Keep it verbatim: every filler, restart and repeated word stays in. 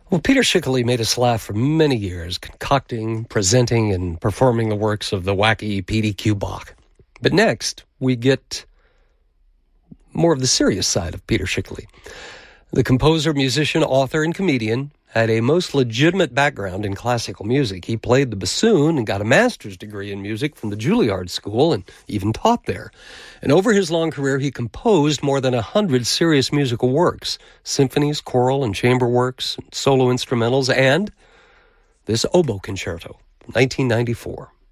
Well, Peter Schickele made us laugh for many years, concocting, presenting, and performing the works of the wacky P D Q Bach. But next, we get more of the serious side of Peter Schickele. The composer, musician, author, and comedian had a most legitimate background in classical music. He played the bassoon and got a master's degree in music from the Juilliard School and even taught there. And over his long career, he composed more than a hundred serious musical works, symphonies, choral and chamber works, and solo instrumentals, and this oboe concerto, nineteen ninety-four.